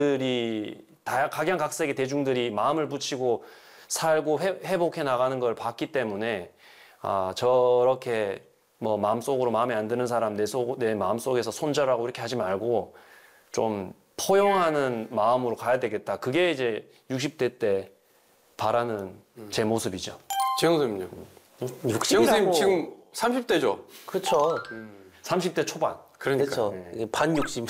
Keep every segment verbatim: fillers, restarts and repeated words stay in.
들이 다 각양각색의 대중들이 마음을 붙이고 살고 회, 회복해 나가는 걸 봤기 때문에 아 저렇게 뭐 마음속으로 마음에 안 드는 사람 내, 속, 내 마음속에서 손절하고 이렇게 하지 말고 좀 포용하는 마음으로 가야 되겠다. 그게 이제 육십 대 때 바라는 음. 제 모습이죠. 지영 선생님요? 지영 선생님 지금 삼십 대죠? 그렇죠. 음. 삼십 대 초반. 그러니까. 그렇죠. 네. 반 육십.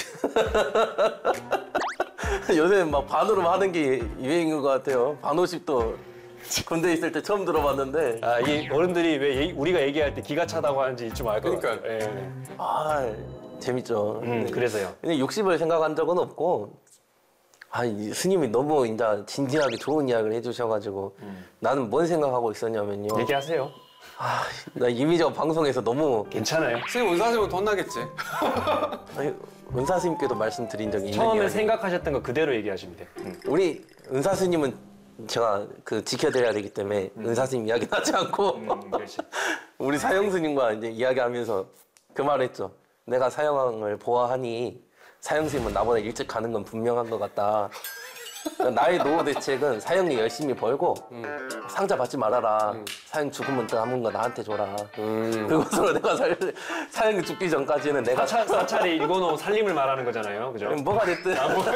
요새는 막 반으로 하는 게 유행인 것 같아요. 반 오십도 군대 있을 때 처음 들어봤는데. 아, 이 어른들이 왜 얘기, 우리가 얘기할 때 기가 차다고 하는지 좀 알 것 그러니까. 같아요. 예. 아, 재밌죠. 음, 네. 그래서요. 근데 육십을 생각한 적은 없고, 아, 이 스님이 너무 이제 진지하게 좋은 이야기를 해주셔가지고 음. 나는 뭔 생각하고 있었냐면요. 얘기하세요. 아, 나 이미지가 방송에서 너무 괜찮아요. 선생님 은사하시면 돈 나겠지? 아니, 은사 스님께도 말씀드린 적이 있는 처음에 이야기. 생각하셨던 거 그대로 얘기하시면 돼요. 음. 우리 은사 스님은 제가 그 지켜드려야 되기 때문에 음. 은사 스님 이야기 하지 않고 음, 우리 사형 스님과 이제 이야기하면서 그 말했죠. 내가 사형을 보아하니 사형 스님은 나보다 일찍 가는 건 분명한 것 같다. 나의 노후 대책은 사형이 열심히 벌고 음. 상자 받지 말아라. 음. 사형 죽으면 남은 거 나한테 줘라. 음. 그것으로 내가 살, 사형이 죽기 전까지는 내가 사차, 사찰이 읽어놓은 살림을 말하는 거잖아요. 그죠? 뭐가 됐든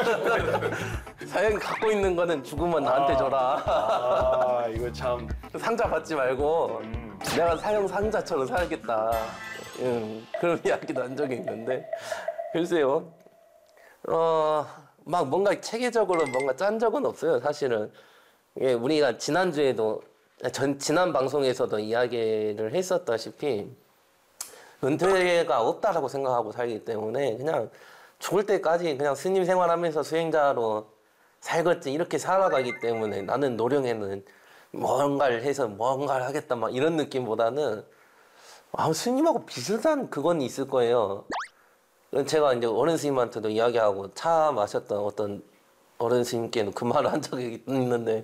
사형이 갖고 있는 거는 죽으면 아, 나한테 줘라. 아 이거 참 상자 받지 말고 음. 내가 사형 상자처럼 살겠다. 음, 그런 이야기도 한 적이 있는데 글쎄요. 어... 막 뭔가 체계적으로 뭔가 짠 적은 없어요, 사실은. 예, 우리가 지난주에도, 전, 지난 방송에서도 이야기를 했었다시피, 은퇴가 없다라고 생각하고 살기 때문에 그냥 죽을 때까지 그냥 스님 생활하면서 수행자로 살겠지, 이렇게 살아가기 때문에 나는 노령에는 뭔가를 해서 뭔가를 하겠다, 막 이런 느낌보다는, 아, 스님하고 비슷한 그건 있을 거예요. 제가 이제 어른 스님한테도 이야기하고 차 마셨던 어떤 어른 스님께는 그 말을 한 적이 있는데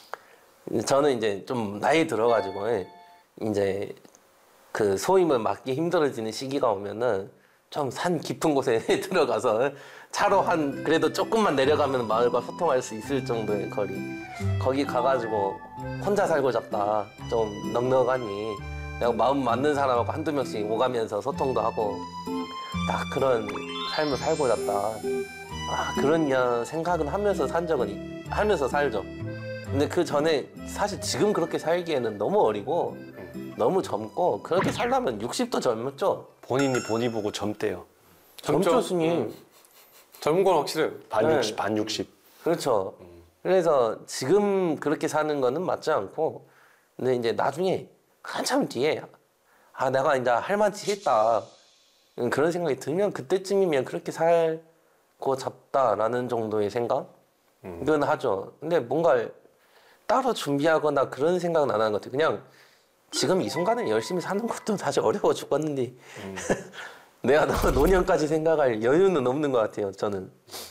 저는 이제 좀 나이 들어가지고 이제 그 소임을 맡기 힘들어지는 시기가 오면은 좀 산 깊은 곳에 들어가서 차로 한 그래도 조금만 내려가면 마을과 소통할 수 있을 정도의 거리 거기 가가지고 혼자 살고 싶다 좀 넉넉하니 내가 마음 맞는 사람하고 한두 명씩 오가면서 소통도 하고 딱 그런 삶을 살고 싶다. 아, 그런 생각은 하면서 산 적은, 하면서 살죠. 근데 그 전에 사실 지금 그렇게 살기에는 너무 어리고, 음. 너무 젊고, 그렇게 살려면 육십도 젊었죠. 본인이 본이 보고 젊대요. 젊죠, 스님. 음. 젊은 건 확실해요. 반 육십, 반 육십. 그렇죠. 음. 그래서 지금 그렇게 사는 거는 맞지 않고, 근데 이제 나중에 한참 뒤에, 아, 내가 이제 할 만치 했다. 그런 생각이 들면 그때쯤이면 그렇게 살고 잡다라는 정도의 생각? 음. 이건 하죠. 근데 뭔가 따로 준비하거나 그런 생각은 안 하는 것 같아요. 그냥 지금 이 순간에 열심히 사는 것도 사실 어려워 죽었는데 음. 내가 너무 노년까지 생각할 여유는 없는 것 같아요. 저는.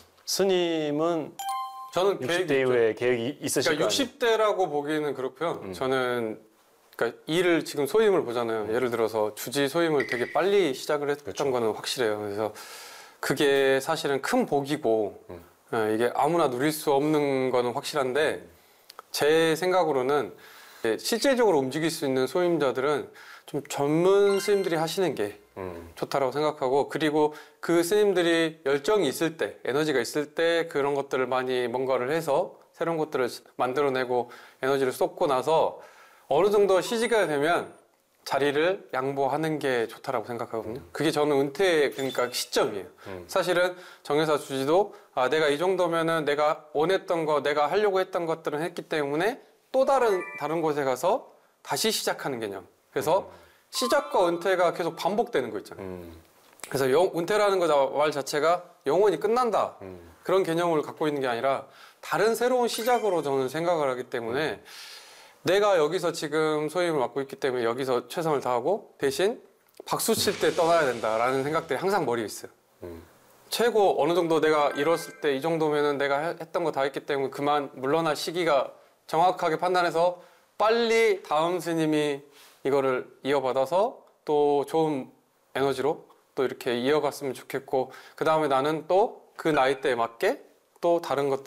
스님은 저는 육십 대 이후에 계획이 있으실 그러니까 육십 대라고 보기에는 그렇고요. 음. 저는 그러니까 일을 지금 소임을 보잖아요. 음. 예를 들어서 주지 소임을 되게 빨리 시작을 했던 그렇죠. 거는 확실해요. 그래서 그게 사실은 큰 복이고 음. 예, 이게 아무나 누릴 수 없는 거는 확실한데 제 생각으로는 실제적으로 움직일 수 있는 소임자들은 좀 전문 스님들이 하시는 게 음. 좋다라고 생각하고 그리고 그 스님들이 열정이 있을 때 에너지가 있을 때 그런 것들을 많이 뭔가를 해서 새로운 것들을 만들어내고 에너지를 쏟고 나서 어느 정도 시기가 되면 자리를 양보하는 게 좋다라고 생각하거든요. 그게 저는 은퇴 그러니까 시점이에요. 음. 사실은 정회사 주지도 아 내가 이 정도면은 내가 원했던 거, 내가 하려고 했던 것들은 했기 때문에 또 다른 다른 곳에 가서 다시 시작하는 개념. 그래서 음. 시작과 은퇴가 계속 반복되는 거 있잖아요. 음. 그래서 영, 은퇴라는 거 말 자체가 영원히 끝난다. 음. 그런 개념을 갖고 있는 게 아니라 다른 새로운 시작으로 저는 생각을 하기 때문에 음. 내가 여기서 지금 소임을 맡고 있기 때문에 여기서 최선을 다하고 대신 박수 칠 때 떠나야 된다라는 생각들이 항상 머리에 있어요. 음. 최고 어느 정도 내가 이뤘을 때 이 정도면은 내가 했던 거 다 했기 때문에 그만 물러날 시기가 정확하게 판단해서 빨리 다음 스님이 이거를 이어받아서 또 좋은 에너지로 또 이렇게 이어갔으면 좋겠고 그 다음에 나는 또 그 나이대에 맞게 또 다른 것들